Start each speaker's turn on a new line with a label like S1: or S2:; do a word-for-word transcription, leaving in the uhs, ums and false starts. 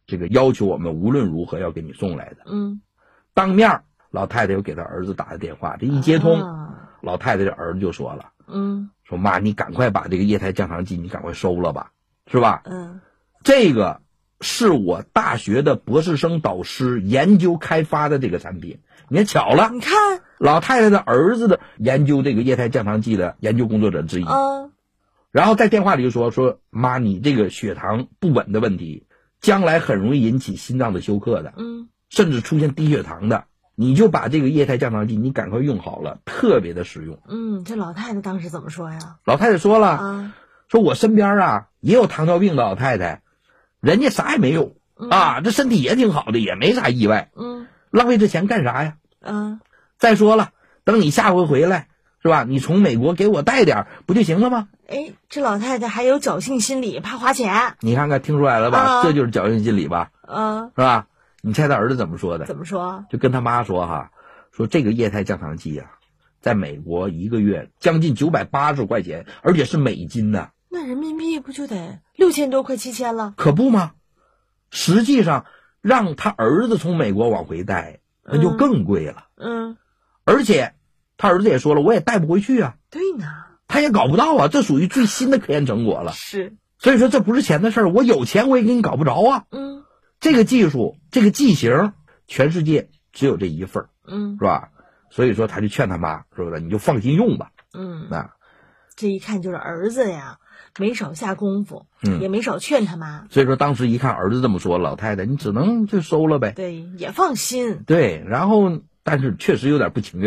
S1: 这个要求我们无论如何要给你送来的。
S2: 嗯，
S1: 当面老太太又给她儿子打的电话，这一接通，
S2: 啊、
S1: 老太太的儿子就说了，
S2: 嗯，
S1: 说妈，你赶快把这个液态降糖剂你赶快收了吧，是吧？
S2: 嗯，
S1: 这个是我大学的博士生导师研究开发的这个产品。你看巧了，
S2: 你看
S1: 老太太的儿子的研究这个液态降糖剂的研究工作者之一。
S2: 嗯，
S1: 然后在电话里就说说妈，你这个血糖不稳的问题，将来很容易引起心脏的休克的，
S2: 嗯，
S1: 甚至出现低血糖的。你就把这个液态降糖剂你赶快用好了，特别的实用。
S2: 嗯，这老太太当时怎么说呀？
S1: 老太太说了，
S2: 啊，
S1: 说我身边啊也有糖尿病的老太太，人家啥也没有、
S2: 嗯、
S1: 啊，这身体也挺好的，也没啥意外。
S2: 嗯，
S1: 浪费这钱干啥呀？
S2: 嗯，
S1: 再说了，等你下回回来是吧？你从美国给我带点不就行了吗？
S2: 哎，这老太太还有侥幸心理，怕花钱。
S1: 你看看，听出来了吧？
S2: 啊、
S1: 这就是侥幸心理吧？
S2: 嗯，
S1: 是吧？你猜他儿子怎么说的？
S2: 怎么说？
S1: 就跟他妈说哈，说这个液态降糖剂啊，在美国一个月将近九百八十块钱，而且是美金呢。
S2: 那人民币不就得六千多快七千了？
S1: 可不吗？实际上，让他儿子从美国往回带，那就更贵了。
S2: 嗯，
S1: 而且他儿子也说了，我也带不回去啊。
S2: 对呢，
S1: 他也搞不到啊，这属于最新的科研成果了。
S2: 是，
S1: 所以说这不是钱的事儿，我有钱我也给你搞不着啊。
S2: 嗯，
S1: 这个技术，这个剂型，全世界只有这一份儿，
S2: 嗯，
S1: 是吧？所以说他就劝他妈，是不是？你就放心用吧。
S2: 嗯，
S1: 啊，
S2: 这一看就是儿子呀，没少下功夫，
S1: 嗯，
S2: 也没少劝他妈。
S1: 所以说当时一看儿子这么说，老太太你只能就收了呗。
S2: 对，也放心。
S1: 对，然后但是确实有点不情愿。